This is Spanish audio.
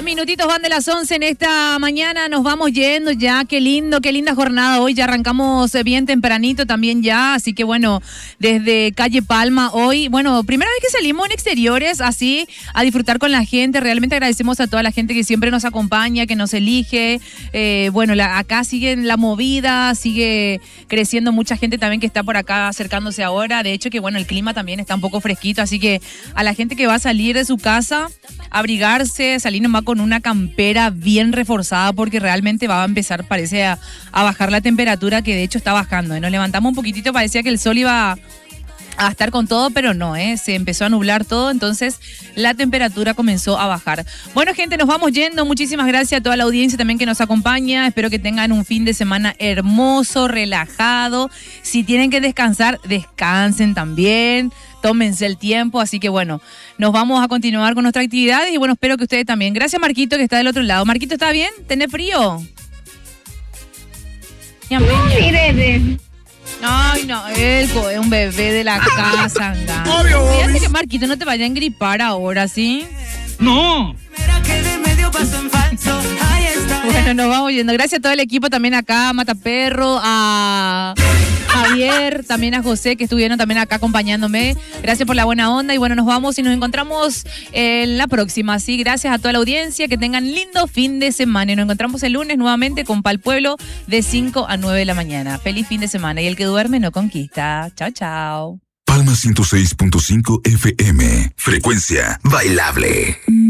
minutitos van de las 11 en esta mañana, nos vamos yendo ya, qué linda jornada hoy, ya arrancamos bien tempranito también ya, así que bueno, desde Calle Palma hoy, bueno, primera vez que salimos en exteriores así a disfrutar con la gente, realmente agradecemos a toda la gente que siempre nos acompaña, que nos elige, bueno, acá sigue la movida, sigue creciendo mucha gente también que está por acá acercándose ahora, de hecho que bueno, el clima también está un poco fresquito, así que a la gente que va a salir de su casa, abrigarse, salir nomás con una campera bien reforzada porque realmente va a empezar, parece, a bajar la temperatura, que de hecho está bajando. Nos levantamos un poquitito, parecía que el sol iba a estar con todo, pero no, se empezó a nublar todo, entonces la temperatura comenzó a bajar. Bueno, gente, nos vamos yendo. Muchísimas gracias a toda la audiencia también que nos acompaña. Espero que tengan un fin de semana hermoso, relajado. Si tienen que descansar, descansen también. Tómense el tiempo, así que bueno, nos vamos a continuar con nuestras actividades y bueno, espero que ustedes también. Gracias, Marquito, que está del otro lado. Marquito, ¿está bien? ¿Tenés frío? Ay, no, él es un bebé de la casa, anda. Fíjate que Marquito no te vaya a engripar ahora, ¿sí? ¡No! Bueno, nos vamos yendo. Gracias a todo el equipo también acá, a Mataperro, a Javier, también a José, que estuvieron también acá acompañándome. Gracias por la buena onda y bueno, nos vamos y nos encontramos en la próxima, ¿sí? Gracias a toda la audiencia, que tengan lindo fin de semana y nos encontramos el lunes nuevamente con Pal Pueblo de 5 a 9 de la mañana. Feliz fin de semana y el que duerme no conquista. Chao, chao. Palma 106.5 FM. Frecuencia bailable.